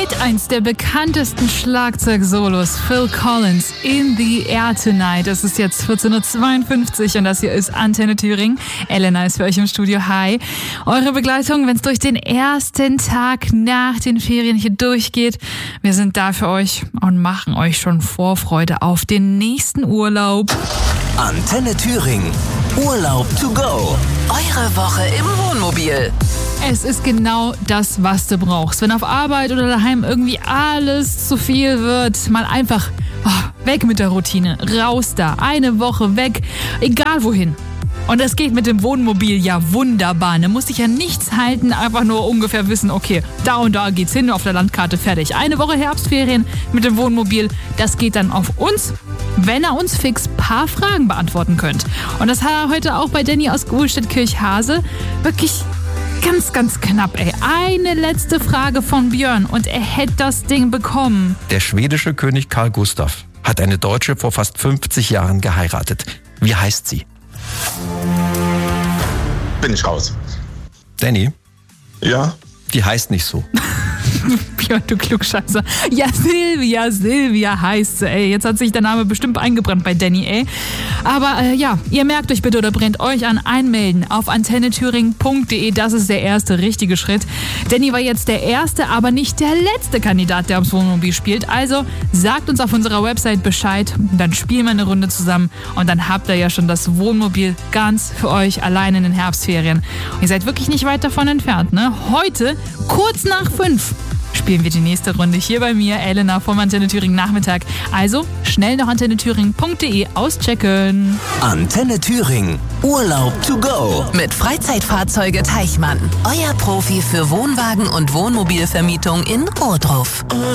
mit eins der bekanntesten Schlagzeug-Solos, Phil Collins, In the Air Tonight. Es ist jetzt 14.52 Uhr und das hier ist Antenne Thüringen. Elena ist für euch im Studio. Hi. Eure Begleitung, wenn es durch den ersten Tag nach den Ferien hier durchgeht. Wir sind da für euch und machen euch schon Vorfreude auf den nächsten Urlaub. Antenne Thüringen. Urlaub to go. Eure Woche im Wohnmobil. Es ist genau das, was du brauchst. Wenn auf Arbeit oder daheim irgendwie alles zu viel wird, mal einfach weg mit der Routine. Raus da. Eine Woche weg. Egal wohin. Und das geht mit dem Wohnmobil ja wunderbar. Da muss ich ja nichts halten, einfach nur ungefähr wissen, okay, da und da geht's hin, auf der Landkarte fertig. Eine Woche Herbstferien mit dem Wohnmobil, das geht dann auf uns, wenn ihr uns fix ein paar Fragen beantworten könnt. Und das hat er heute auch bei Danny aus Gulstedt-Kirchhase wirklich ganz, ganz knapp, ey. Eine letzte Frage von Björn und er hätte das Ding bekommen. Der schwedische König Karl Gustav hat eine Deutsche vor fast 50 Jahren geheiratet. Wie heißt sie? Bin ich raus. Danny? Ja? Die heißt nicht so. Björn, du Klugscheißer. Ja, Silvia heißt sie, ey. Jetzt hat sich der Name bestimmt eingebrannt bei Danny, ey. Aber ja, ihr merkt euch bitte oder brennt euch an, einmelden auf antennethüringen.de. Das ist der erste richtige Schritt. Danny war jetzt der erste, aber nicht der letzte Kandidat, der ums Wohnmobil spielt. Also sagt uns auf unserer Website Bescheid, dann spielen wir eine Runde zusammen und dann habt ihr ja schon das Wohnmobil ganz für euch allein in den Herbstferien. Und ihr seid wirklich nicht weit davon entfernt, ne? Heute, kurz nach 5, spielen wir die nächste Runde hier bei mir, Elena vom Antenne Thüringen Nachmittag. Also schnell noch antennethüringen.de auschecken. Antenne Thüringen. Urlaub to go. Mit Freizeitfahrzeuge Teichmann. Euer Profi für Wohnwagen und Wohnmobilvermietung in Ohrdruf.